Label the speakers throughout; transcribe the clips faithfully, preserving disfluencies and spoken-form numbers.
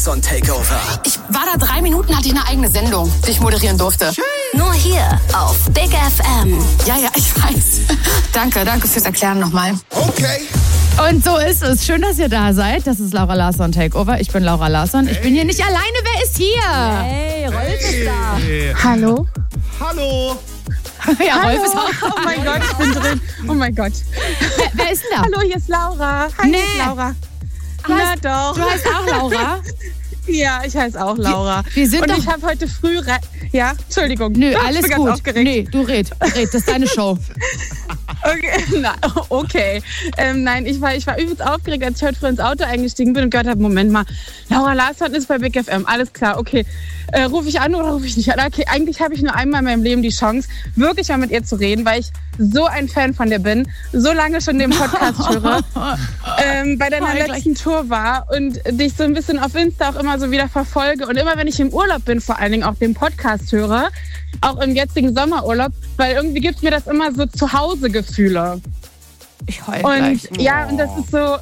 Speaker 1: So ein Takeover.
Speaker 2: Ich war da drei Minuten, hatte ich eine eigene Sendung, die ich moderieren durfte.
Speaker 1: Schön.
Speaker 3: Nur hier auf Big F M.
Speaker 2: Ja, ja, ich weiß. Danke, danke fürs Erklären nochmal.
Speaker 1: Okay.
Speaker 4: Und so ist es. Schön, dass ihr da seid. Das ist Laura Larsson Takeover. Ich bin Laura Larsson. Ich bin hier nicht alleine. Wer ist hier?
Speaker 3: Hey, Rolf ist da.
Speaker 1: Hey.
Speaker 5: Hallo?
Speaker 1: Hallo.
Speaker 4: Ja,
Speaker 5: Hallo.
Speaker 4: Rolf ist auch da.
Speaker 5: Oh mein Gott, ich bin drin. Oh mein Gott.
Speaker 4: Wer, wer ist denn da?
Speaker 5: Hallo, hier ist Laura. Hi,
Speaker 4: Nee.
Speaker 5: hier ist Laura.
Speaker 4: Du
Speaker 5: Na
Speaker 4: heißt,
Speaker 5: doch.
Speaker 4: Du heißt auch Laura?
Speaker 5: Ja, ich heiße auch Laura.
Speaker 4: Wir sind
Speaker 5: Und
Speaker 4: doch-
Speaker 5: ich habe heute früh... Re- ja, Entschuldigung.
Speaker 4: Nö,
Speaker 5: ich
Speaker 4: alles
Speaker 5: bin
Speaker 4: gut.
Speaker 5: Ganz aufgeregt.
Speaker 4: Nee, du red. Red, das ist deine Show.
Speaker 5: Okay, na, okay. Ähm, nein, ich war, ich war übelst aufgeregt, als ich heute früh ins Auto eingestiegen bin und gehört habe, Moment mal, Laura Larsson ist bei Big F M, alles klar, okay. Äh, rufe ich an oder rufe ich nicht an? Okay, eigentlich habe ich nur einmal in meinem Leben die Chance, wirklich mal mit ihr zu reden, weil ich so ein Fan von dir bin, so lange schon den Podcast höre, ähm, bei deiner
Speaker 4: Voll
Speaker 5: letzten Tour war und dich so ein bisschen auf Insta auch immer so wieder verfolge und immer, wenn ich im Urlaub bin, vor allen Dingen auch den Podcast höre, auch im jetzigen Sommerurlaub, weil irgendwie gibt mir das immer so Zuhause-Gefühle.
Speaker 4: Ich heul
Speaker 5: Und
Speaker 4: gleich.
Speaker 5: ja, und das ist so,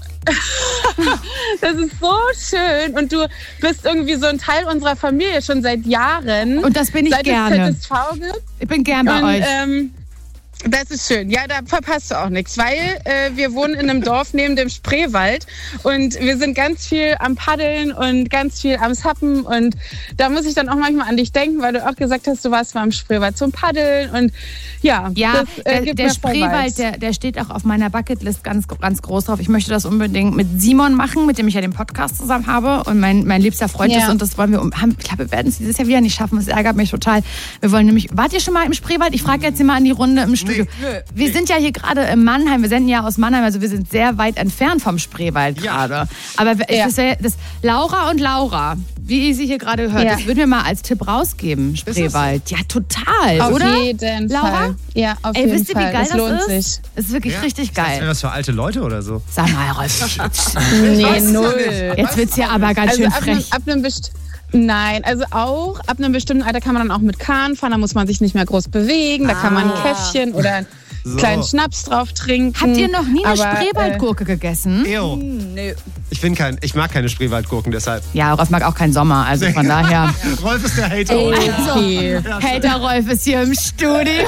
Speaker 5: das ist so schön. Und du bist irgendwie so ein Teil unserer Familie schon seit Jahren.
Speaker 4: Und das bin ich
Speaker 5: seit
Speaker 4: gerne.
Speaker 5: es Z S V gibt.
Speaker 4: Ich bin gern bei
Speaker 5: Und
Speaker 4: euch.
Speaker 5: ähm, das ist schön. Ja, da verpasst du auch nichts, weil äh, wir wohnen in einem Dorf neben dem Spreewald und wir sind ganz viel am Paddeln und ganz viel am Sappen und da muss ich dann auch manchmal an dich denken, weil du auch gesagt hast, du warst mal am Spreewald zum Paddeln und ja,
Speaker 4: Ja,
Speaker 5: das, äh,
Speaker 4: der,
Speaker 5: gibt
Speaker 4: der
Speaker 5: mir voll
Speaker 4: Spreewald,
Speaker 5: Vibes.
Speaker 4: der, der steht auch auf meiner Bucketlist ganz, ganz groß drauf. Ich möchte das unbedingt mit Simon machen, mit dem ich ja den Podcast zusammen habe und mein, mein liebster Freund
Speaker 5: Ja.
Speaker 4: ist und das wollen wir, um- haben, ich glaube, wir werden es dieses Jahr wieder nicht schaffen. Das ärgert mich total. Wir wollen nämlich, wart ihr schon mal im Spreewald? Ich frage jetzt hier mal in die Runde im Studio.
Speaker 1: Nee.
Speaker 4: Wir sind ja hier gerade in Mannheim, wir senden ja aus Mannheim, also wir sind sehr weit entfernt vom Spreewald
Speaker 1: Ja.
Speaker 4: gerade. Aber es
Speaker 5: Ja.
Speaker 4: ist ja, das Laura und Laura, wie ihr sie hier gerade hört,
Speaker 5: Ja.
Speaker 4: das würden wir mal als Tipp rausgeben, Spreewald. Ja, total,
Speaker 5: Auf
Speaker 4: oder?
Speaker 5: jeden
Speaker 4: Laura?
Speaker 5: Fall. Ja, auf
Speaker 4: Ey,
Speaker 5: jeden
Speaker 4: wisst ihr, wie
Speaker 5: Fall.
Speaker 4: geil
Speaker 5: das
Speaker 4: das
Speaker 5: lohnt
Speaker 4: ist?
Speaker 5: sich.
Speaker 4: Das ist wirklich
Speaker 1: Ja?
Speaker 4: richtig
Speaker 1: Ist das
Speaker 4: geil.
Speaker 1: denn was für alte Leute oder so?
Speaker 4: Sag mal, Rolf.
Speaker 5: Nee, null.
Speaker 4: Jetzt wird's ja aber ganz
Speaker 5: Also
Speaker 4: schön
Speaker 5: ab einem,
Speaker 4: frech.
Speaker 5: ab einem best- Nein, also auch ab einem bestimmten Alter kann man dann auch mit Kahn fahren, da muss man sich nicht mehr groß bewegen, da kann man ein Käffchen oder einen
Speaker 1: So.
Speaker 5: kleinen Schnaps drauf trinken.
Speaker 4: Habt ihr noch nie eine
Speaker 5: Aber,
Speaker 4: Spreewaldgurke gegessen?
Speaker 1: Eo.
Speaker 3: Nö.
Speaker 1: Ich bin kein, ich mag keine Spreewaldgurken, deshalb.
Speaker 4: Ja, Rolf mag auch keinen Sommer, also von daher.
Speaker 1: Rolf ist der Hater.
Speaker 5: Äh,
Speaker 4: Also,
Speaker 5: okay.
Speaker 4: Hater Rolf ist hier im Studio.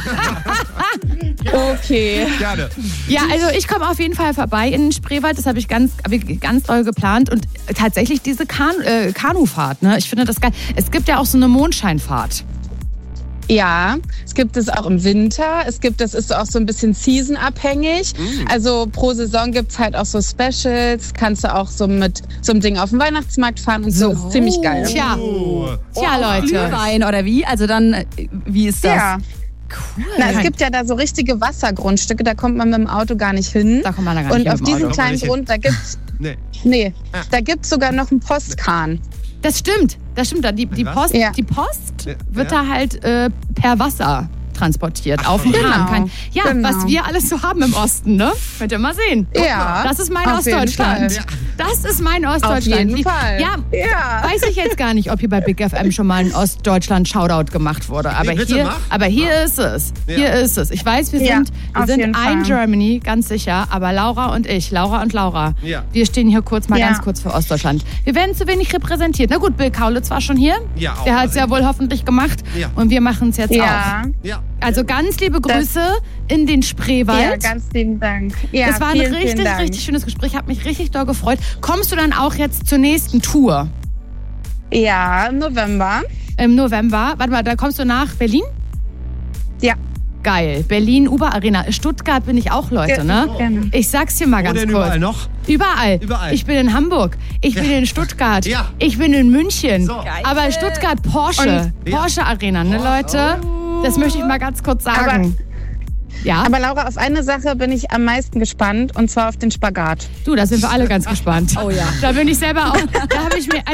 Speaker 5: Okay.
Speaker 1: Gerne.
Speaker 4: Ja, also ich komme auf jeden Fall vorbei in den Spreewald. Das habe ich ganz, hab ich ganz doll geplant. Und tatsächlich diese kan äh, Kanufahrt, ne? Ich finde das geil. Es gibt ja auch so eine Mondscheinfahrt.
Speaker 5: Ja, es gibt es auch im Winter. Es gibt, das ist auch so ein bisschen seasonabhängig. Also pro Saison gibt es halt auch so Specials. Kannst du auch so mit so einem Ding auf den Weihnachtsmarkt fahren und so. Ist ziemlich geil.
Speaker 4: Tja,
Speaker 1: Oh.
Speaker 4: tja Leute.
Speaker 3: Glühwein oder wie? Also dann, äh, wie ist das?
Speaker 5: Ja.
Speaker 4: Cool.
Speaker 5: Na, es gibt ja da so richtige Wassergrundstücke, da kommt man mit dem Auto gar nicht hin.
Speaker 4: Da kommt man da gar
Speaker 5: Und
Speaker 4: nicht hin
Speaker 5: auf
Speaker 4: mit dem
Speaker 5: diesem
Speaker 4: Auto.
Speaker 5: kleinen
Speaker 1: nicht hin.
Speaker 5: Grund, da gibt's,
Speaker 1: Nee.
Speaker 5: nee, da gibt's sogar noch einen Postkahn.
Speaker 4: Das stimmt, das stimmt. Die, die
Speaker 1: Was?
Speaker 4: Post,
Speaker 5: Ja.
Speaker 4: die Post
Speaker 1: Ja.
Speaker 4: wird
Speaker 1: Ja.
Speaker 4: da halt äh, per Wasser transportiert,
Speaker 1: Ach,
Speaker 4: auf dem
Speaker 5: genau.
Speaker 4: Kahn. Kein, ja,
Speaker 5: Genau.
Speaker 4: was wir alles so haben im Osten, ne? Könnt ihr mal sehen.
Speaker 5: Ja,
Speaker 4: Das ist mein
Speaker 5: auf jeden
Speaker 4: Ostdeutschland.
Speaker 5: Fall.
Speaker 4: Das ist mein
Speaker 5: Auf
Speaker 4: Ostdeutschland.
Speaker 5: jeden Fall.
Speaker 4: Ja,
Speaker 5: Ja.
Speaker 4: weiß ich jetzt gar nicht, ob hier bei Big F M schon mal ein Ostdeutschland-Shoutout gemacht wurde. Aber
Speaker 1: Nee, bitte
Speaker 4: hier,
Speaker 1: mach.
Speaker 4: aber hier ist es.
Speaker 1: Ja.
Speaker 4: Hier ist es. Ich weiß, wir
Speaker 5: Ja,
Speaker 4: sind, wir
Speaker 5: auf
Speaker 4: sind
Speaker 5: jeden
Speaker 4: ein
Speaker 5: Fall.
Speaker 4: Germany, ganz sicher. Aber Laura und ich, Laura und Laura,
Speaker 1: Ja.
Speaker 4: wir stehen hier kurz mal
Speaker 5: Ja.
Speaker 4: ganz kurz für Ostdeutschland. Wir werden zu wenig repräsentiert. Na gut, Bill Kaulitz war schon hier.
Speaker 1: Ja, auch
Speaker 4: Der hat es
Speaker 1: mal
Speaker 4: ja wohl hoffentlich gemacht.
Speaker 1: Ja.
Speaker 4: Und wir machen es jetzt
Speaker 5: Ja.
Speaker 1: Ja.
Speaker 4: auch. Also ganz liebe Grüße in den
Speaker 5: Ja,
Speaker 4: Spreewald.
Speaker 5: ganz lieben Dank. Ja,
Speaker 4: das war ein
Speaker 5: vielen,
Speaker 4: richtig,
Speaker 5: vielen Dank.
Speaker 4: richtig schönes Gespräch. Hat mich richtig doll gefreut. Kommst du dann auch jetzt zur nächsten Tour
Speaker 5: Ja, im November.
Speaker 4: im November? Warte mal, da kommst du nach Berlin?
Speaker 5: Ja.
Speaker 4: Geil. Berlin, Uber Arena. Stuttgart bin ich auch, Leute,
Speaker 5: Ja,
Speaker 4: ne?
Speaker 5: gerne.
Speaker 4: Ich sag's dir mal
Speaker 1: Wo
Speaker 4: ganz
Speaker 1: denn
Speaker 4: kurz.
Speaker 1: überall noch?
Speaker 4: Überall.
Speaker 1: Überall.
Speaker 4: Ich bin in Hamburg. Ich bin in Stuttgart.
Speaker 1: Ja.
Speaker 4: Ich bin in München.
Speaker 1: So. Geil.
Speaker 4: Aber in Stuttgart Porsche.
Speaker 1: Und-
Speaker 4: Porsche Arena, ne, Leute? Das möchte ich mal ganz kurz sagen. ja.
Speaker 5: Aber Laura, auf eine Sache bin ich am meisten gespannt und zwar auf den Spagat.
Speaker 4: Du, da sind wir alle ganz gespannt.
Speaker 3: Oh ja.
Speaker 4: Da bin ich selber auch. Da habe ich mir, also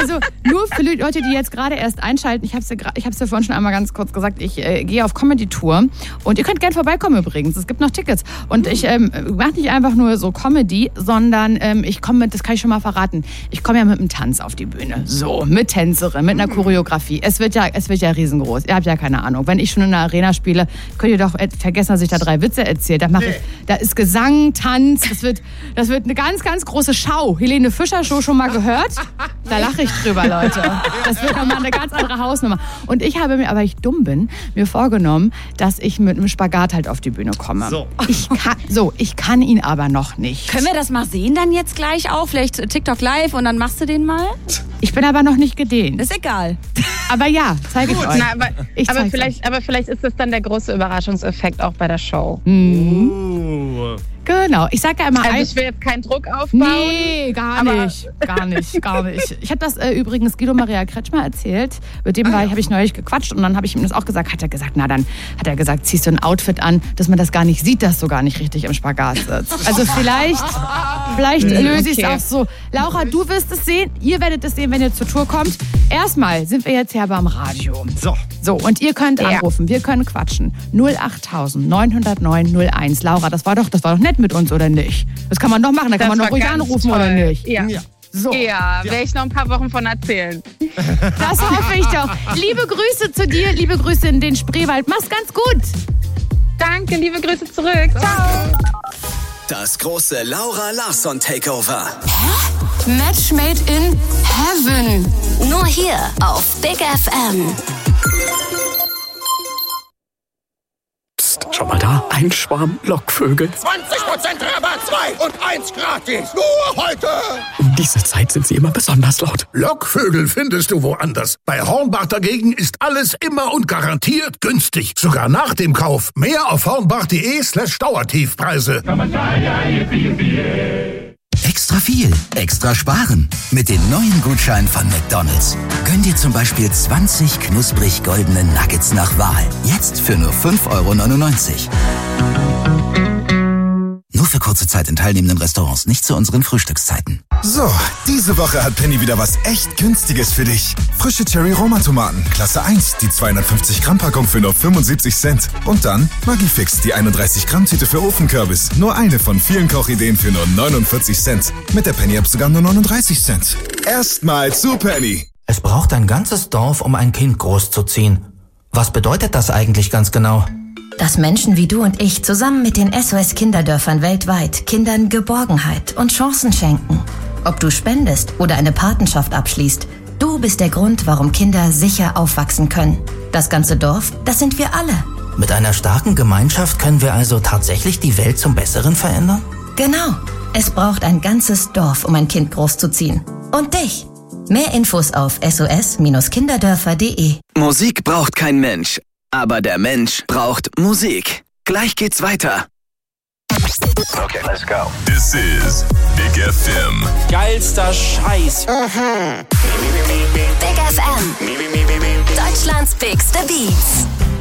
Speaker 4: nur für Leute, die jetzt gerade erst einschalten, ich habe es ja, ich hab's ja vorhin schon einmal ganz kurz gesagt, ich äh, gehe auf Comedy-Tour und ihr könnt gerne vorbeikommen übrigens, es gibt noch Tickets. Und ich ähm, mache nicht einfach nur so Comedy, sondern ähm, ich komme mit, das kann ich schon mal verraten, ich komme ja mit einem Tanz auf die Bühne. So, mit Tänzerin, mit einer Choreografie. Es wird ja, es wird ja riesengroß. Ihr habt ja keine Ahnung. Wenn ich schon in einer Arena spiele, könnt ihr doch vergessen, dass ich da drei Witze erzähle. Da, mach ich, da ist Gesang, Tanz, das wird, das wird eine ganz, ganz große Schau. Helene Fischer Show schon mal gehört? Da lache ich drüber, Leute. Das wird nochmal eine ganz andere Hausnummer. Und ich habe mir, aber ich dumm bin, mir vorgenommen, dass ich mit einem Spagat halt auf die Bühne komme.
Speaker 1: So.
Speaker 4: Ich kann, so, ich kann ihn aber noch nicht.
Speaker 3: Können wir das mal sehen dann jetzt gleich auch? Vielleicht TikTok live und dann machst du den mal?
Speaker 4: Ich bin aber noch nicht gedehnt.
Speaker 3: Ist egal.
Speaker 4: Aber ja, zeige ich euch.
Speaker 5: Na, aber,
Speaker 4: Ich
Speaker 5: aber,
Speaker 4: zeig's
Speaker 5: vielleicht, aber vielleicht ist das dann der große Überraschungseffekt auch bei der Show.
Speaker 1: Uh.
Speaker 4: Genau, ich sage ja immer...
Speaker 5: Also
Speaker 4: ein-
Speaker 5: ich will jetzt keinen Druck aufbauen.
Speaker 4: Nee, gar
Speaker 5: aber-
Speaker 4: nicht, gar nicht, gar nicht. Ich habe das äh, übrigens Guido Maria Kretschmer erzählt. Mit dem war ich, habe ich neulich gequatscht und dann habe ich ihm das auch gesagt. Hat er gesagt, na dann hat er gesagt, ziehst du ein Outfit an, dass man das gar nicht sieht, dass du gar nicht richtig im Spagat sitzt. Also vielleicht, vielleicht löse ich es
Speaker 5: okay.
Speaker 4: auch so. Laura, du wirst es sehen, ihr werdet es sehen, wenn ihr zur Tour kommt. Erstmal sind wir jetzt hier beim Radio.
Speaker 1: So.
Speaker 4: So, und ihr könnt
Speaker 5: Ja.
Speaker 4: anrufen, wir können quatschen. null acht neun null neun null eins. Laura, das war doch, das war doch nett mit uns, oder nicht? Das kann man doch machen, da kann
Speaker 5: Das
Speaker 4: man doch
Speaker 5: war
Speaker 4: ruhig
Speaker 5: ganz
Speaker 4: anrufen,
Speaker 5: toll.
Speaker 4: oder nicht?
Speaker 5: Ja.
Speaker 1: Ja.
Speaker 4: So,
Speaker 5: Ja, werde ich noch ein paar Wochen von erzählen.
Speaker 4: das hoffe ich doch. Liebe Grüße zu dir, liebe Grüße in den Spreewald. Mach's ganz gut.
Speaker 5: Danke, liebe Grüße zurück. Ciao.
Speaker 6: Das große Laura Larsson Takeover.
Speaker 2: Match made in heaven.
Speaker 3: Nur hier auf Big F M.
Speaker 7: Schau mal da, ein Schwarm Lockvögel.
Speaker 8: zwanzig Prozent Rabatt, zwei und eins gratis. Nur heute.
Speaker 7: Um diese Zeit sind sie immer besonders laut.
Speaker 8: Lockvögel findest du woanders. Bei Hornbach dagegen ist alles immer und garantiert günstig. Sogar nach dem Kauf. Mehr auf hornbach.de slash Dauertiefpreise.
Speaker 6: Extra viel, extra sparen. Mit den neuen Gutscheinen von McDonald's. Gönn dir zum Beispiel zwanzig knusprig goldene Nuggets nach Wahl. Jetzt für nur fünf Euro neunundneunzig. Nur für kurze Zeit in teilnehmenden Restaurants, nicht zu unseren Frühstückszeiten.
Speaker 9: So, diese Woche hat Penny wieder was echt Günstiges für dich. Frische Cherry-Roma-Tomaten, Klasse eins, die zweihundertfünfzig Gramm Packung für nur fünfundsiebzig Cent. Und dann Maggi-Fix, die einunddreißig Gramm Tüte für Ofenkürbis. Nur eine von vielen Kochideen für nur neunundvierzig Cent. Mit der Penny-App sogar nur neununddreißig Cent. Erstmal zu Penny.
Speaker 10: Es braucht ein ganzes Dorf, um ein Kind großzuziehen. Was bedeutet das eigentlich ganz genau?
Speaker 11: Dass Menschen wie du und ich zusammen mit den S O S-Kinderdörfern weltweit Kindern Geborgenheit und Chancen schenken. Ob du spendest oder eine Patenschaft abschließt, du bist der Grund, warum Kinder sicher aufwachsen können. Das ganze Dorf, das sind wir alle.
Speaker 10: Mit einer starken Gemeinschaft können wir also tatsächlich die Welt zum Besseren verändern?
Speaker 11: Genau. Es braucht ein ganzes Dorf, um ein Kind großzuziehen. Und dich. Mehr Infos auf S O S Kinderdörfer punkt de.
Speaker 6: Musik braucht kein Mensch, aber der Mensch braucht Musik. Gleich geht's weiter.
Speaker 8: Okay, let's go.
Speaker 12: This is Big F M.
Speaker 7: Geilster Scheiß.
Speaker 3: Big F M. Deutschlands bigste Beats.